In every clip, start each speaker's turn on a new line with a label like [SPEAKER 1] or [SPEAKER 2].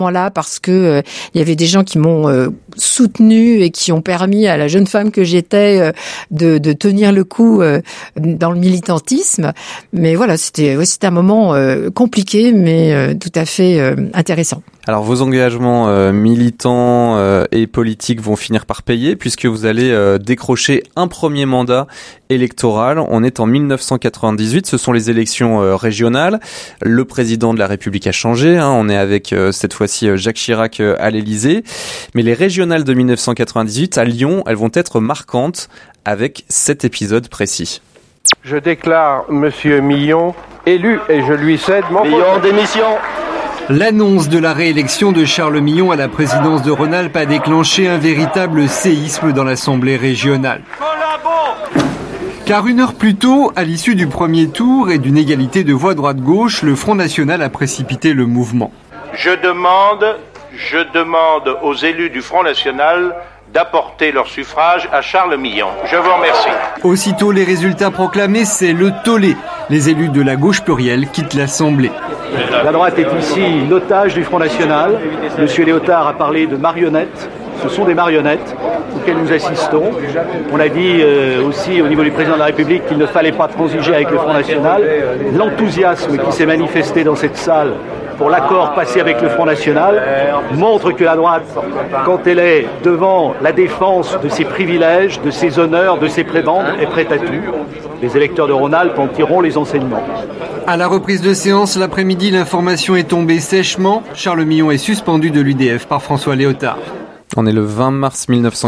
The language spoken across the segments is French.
[SPEAKER 1] Là parce que il y avait des gens qui m'ont soutenu et qui ont permis à la jeune femme que j'étais de tenir le coup dans le militantisme. Mais voilà, c'était un moment compliqué mais tout à fait intéressant.
[SPEAKER 2] Alors vos engagements militants et politiques vont finir par payer puisque vous allez décrocher un premier mandat électoral. On est en 1998, ce sont les élections régionales. Le président de la République a changé, on est avec cette fois-ci Jacques Chirac à l'Élysée. Mais les régionales de 1998 à Lyon, elles vont être marquantes avec cet épisode précis.
[SPEAKER 3] Je déclare Monsieur Millon élu et je lui cède mon
[SPEAKER 4] Millon en démission.
[SPEAKER 5] L'annonce de la réélection de Charles Millon à la présidence de Rhône-Alpes a déclenché un véritable séisme dans l'Assemblée régionale. Car une heure plus tôt, à l'issue du premier tour et d'une égalité de voix droite-gauche, le Front National a précipité le mouvement.
[SPEAKER 3] Je demande aux élus du Front National d'apporter leur suffrage à Charles Millon. Je vous remercie.
[SPEAKER 5] Aussitôt les résultats proclamés, c'est le tollé. Les élus de la gauche plurielle quittent l'Assemblée.
[SPEAKER 6] La droite est ici l'otage du Front National. Monsieur Léotard a parlé de marionnettes. Ce sont des marionnettes auxquelles nous assistons. On a dit aussi au niveau du président de la République qu'il ne fallait pas transiger avec le Front National. L'enthousiasme qui s'est manifesté dans cette salle pour l'accord passé avec le Front National montre que la droite, quand elle est devant la défense de ses privilèges, de ses honneurs, de ses prébendes, est prête à tout. Les électeurs de Rhône-Alpes en tireront les enseignements.
[SPEAKER 5] À la reprise de séance l'après-midi, l'information est tombée sèchement. Charles Millon est suspendu de l'UDF par François Léotard.
[SPEAKER 2] On est le 20 mars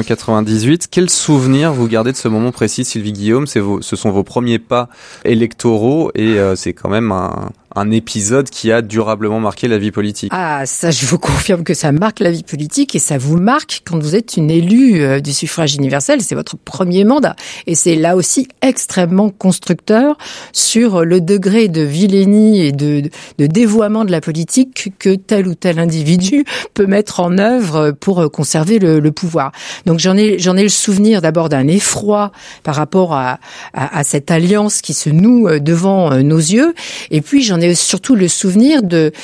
[SPEAKER 2] 1998. Quel souvenir vous gardez de ce moment précis, Sylvie Guillaume ? Ce sont vos premiers pas électoraux et c'est quand même un épisode qui a durablement marqué la vie politique.
[SPEAKER 1] Ah, ça, je vous confirme que ça marque la vie politique et ça vous marque quand vous êtes une élue du suffrage universel. C'est votre premier mandat. Et c'est là aussi extrêmement constructeur sur le degré de vilainie et de dévoiement de la politique que tel ou tel individu peut mettre en œuvre pour conserver le pouvoir. Donc j'en ai le souvenir d'abord d'un effroi par rapport à cette alliance qui se noue devant nos yeux. Et puis j'en ai surtout le souvenir de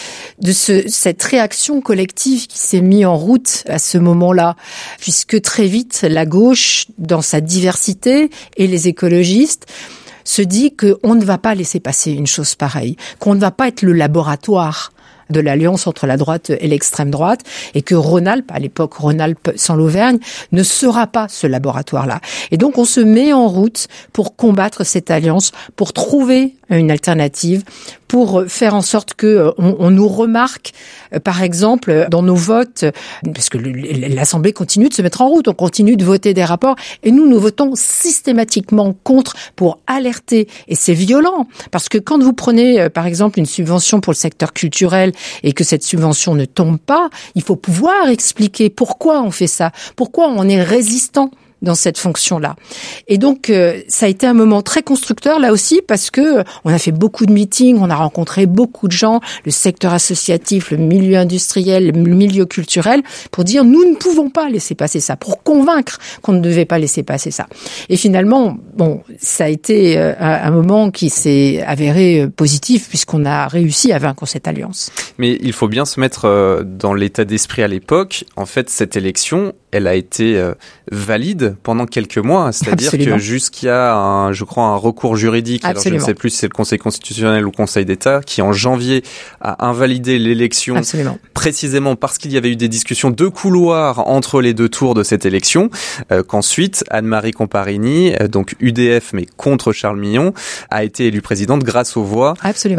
[SPEAKER 1] cette réaction collective qui s'est mise en route à ce moment-là, puisque très vite la gauche, dans sa diversité, et les écologistes se dit qu'on ne va pas laisser passer une chose pareille, qu'on ne va pas être le laboratoire de l'alliance entre la droite et l'extrême droite, et que Rhône-Alpes, à l'époque Rhône-Alpes sans l'Auvergne, ne sera pas ce laboratoire-là. Et donc on se met en route pour combattre cette alliance, pour trouver une alternative, pour faire en sorte que on nous remarque, par exemple, dans nos votes, parce que l'Assemblée continue de se mettre en route, on continue de voter des rapports, et nous votons systématiquement contre pour alerter. Et c'est violent, parce que quand vous prenez, par exemple, une subvention pour le secteur culturel et que cette subvention ne tombe pas, il faut pouvoir expliquer pourquoi on fait ça, pourquoi on est résistant dans cette fonction-là. Et donc, ça a été un moment très constructeur, là aussi, parce que on a fait beaucoup de meetings, on a rencontré beaucoup de gens, le secteur associatif, le milieu industriel, le milieu culturel, pour dire, nous ne pouvons pas laisser passer ça, pour convaincre qu'on ne devait pas laisser passer ça. Et finalement, bon, ça a été un moment qui s'est avéré positif, puisqu'on a réussi à vaincre cette alliance.
[SPEAKER 2] Mais il faut bien se mettre dans l'état d'esprit à l'époque. En fait, cette élection, elle a été valide pendant quelques mois, c'est-à-dire
[SPEAKER 1] Absolument.
[SPEAKER 2] que jusqu'à un recours juridique, alors je ne sais plus si c'est le Conseil constitutionnel ou le Conseil d'État, qui en janvier a invalidé l'élection.
[SPEAKER 1] Absolument.
[SPEAKER 2] Précisément parce qu'il y avait eu des discussions de couloir entre les deux tours de cette élection, qu'ensuite Anne-Marie Comparini, donc UDF mais contre Charles Millon, a été élue présidente grâce aux voix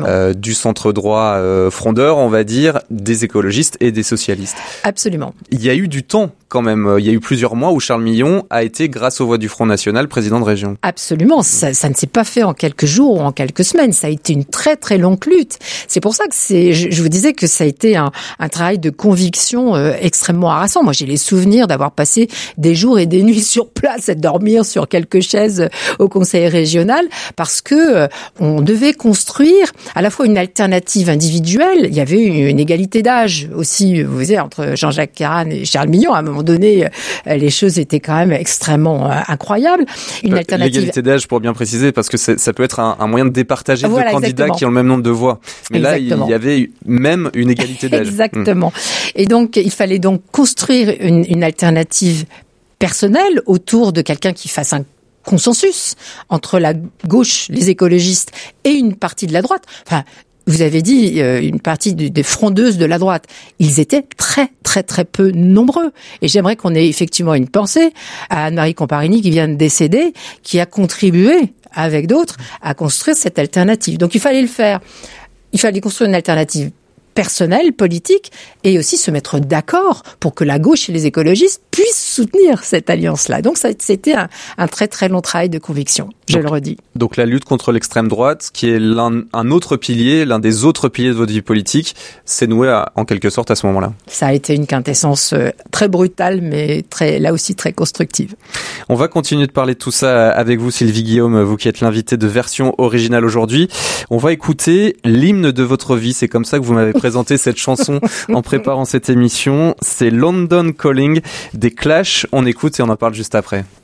[SPEAKER 2] du centre droit frondeur, on va dire, des écologistes et des socialistes.
[SPEAKER 1] Absolument.
[SPEAKER 2] Il y a eu du temps quand même, il y a eu plusieurs mois où Charles Millon a été, grâce aux voix du Front National, président de région.
[SPEAKER 1] Absolument, ça ne s'est pas fait en quelques jours ou en quelques semaines, ça a été une très très longue lutte. C'est pour ça que je vous disais que ça a été un travail de conviction extrêmement harassant. Moi j'ai les souvenirs d'avoir passé des jours et des nuits sur place et de dormir sur quelques chaises au conseil régional parce que on devait construire à la fois une alternative individuelle, il y avait une égalité d'âge aussi, vous voyez, entre Jean-Jacques Caran et Charles Millon. À un moment donné, les choses étaient quand même extrêmement incroyable. Une alternative.
[SPEAKER 2] L'égalité d'âge, pour bien préciser, parce que ça peut être un moyen de départager deux candidats
[SPEAKER 1] exactement.
[SPEAKER 2] Qui ont le même nombre de voix. Mais exactement. Là, il y avait même une égalité d'âge.
[SPEAKER 1] Exactement. Et donc, il fallait donc construire une alternative personnelle autour de quelqu'un qui fasse un consensus entre la gauche, les écologistes et une partie de la droite. Enfin, vous avez dit une partie des frondeuses de la droite. Ils étaient très, très, très peu nombreux. Et j'aimerais qu'on ait effectivement une pensée à Anne-Marie Comparini qui vient de décéder, qui a contribué avec d'autres à construire cette alternative. Donc il fallait le faire. Il fallait construire une alternative personnelle, politique, et aussi se mettre d'accord pour que la gauche et les écologistes puissent soutenir cette alliance-là. Donc c'était un très très long travail de conviction, le redis.
[SPEAKER 2] Donc la lutte contre l'extrême droite, qui est un autre pilier, l'un des autres piliers de votre vie politique, s'est noué en quelque sorte à ce moment-là.
[SPEAKER 1] Ça a été une quintessence très brutale, mais là aussi très constructive.
[SPEAKER 2] On va continuer de parler de tout ça avec vous, Sylvie Guillaume, vous qui êtes l'invitée de Version Originale aujourd'hui. On va écouter l'hymne de votre vie, c'est comme ça que vous m'avez présenté cette chanson en préparant cette émission. C'est London Calling des Clash. On écoute et on en parle juste après.